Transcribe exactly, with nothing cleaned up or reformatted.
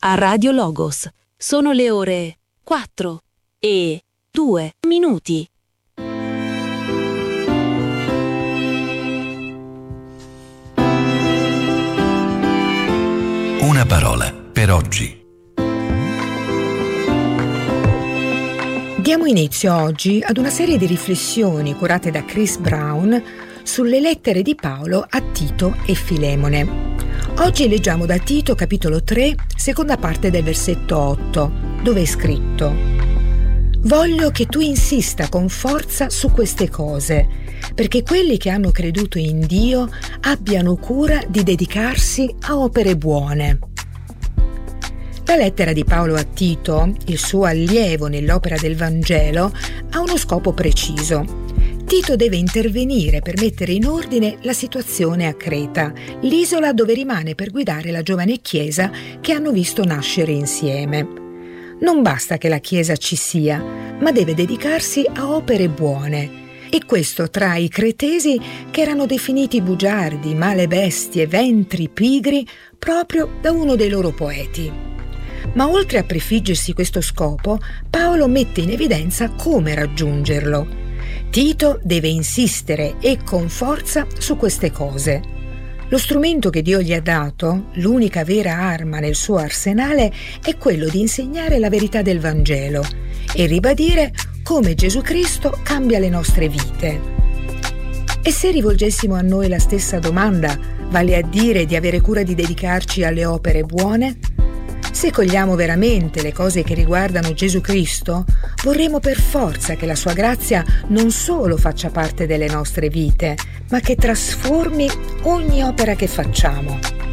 a Radio Logos. Sono le ore quattro e due minuti. Una parola per oggi. Diamo inizio oggi ad una serie di riflessioni curate da Chris Brown sulle lettere di Paolo a Tito e Filemone. Oggi leggiamo da Tito capitolo tre, seconda parte del versetto otto, dove è scritto: «Voglio che tu insista con forza su queste cose, perché quelli che hanno creduto in Dio abbiano cura di dedicarsi a opere buone». La lettera di Paolo a Tito, il suo allievo nell'opera del Vangelo, ha uno scopo preciso. Tito deve intervenire per mettere in ordine la situazione a Creta, l'isola dove rimane per guidare la giovane chiesa che hanno visto nascere insieme. Non basta che la chiesa ci sia, ma deve dedicarsi a opere buone. E questo tra i cretesi che erano definiti bugiardi, male bestie, ventri, pigri, proprio da uno dei loro poeti. Ma oltre a prefiggersi questo scopo, Paolo mette in evidenza come raggiungerlo. Tito deve insistere e con forza su queste cose. Lo strumento che Dio gli ha dato, l'unica vera arma nel suo arsenale, è quello di insegnare la verità del Vangelo e ribadire come Gesù Cristo cambia le nostre vite. E se rivolgessimo a noi la stessa domanda, vale a dire di avere cura di dedicarci alle opere buone? Se cogliamo veramente le cose che riguardano Gesù Cristo, vorremmo per forza che la sua grazia non solo faccia parte delle nostre vite, ma che trasformi ogni opera che facciamo.